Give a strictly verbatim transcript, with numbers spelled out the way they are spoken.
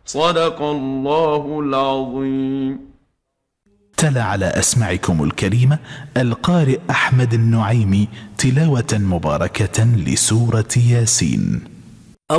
صدق الله العظيم. تلا على أسماعكم الكريمة القارئ أحمد النعيمي تلاوة مباركة لسورة ياسين.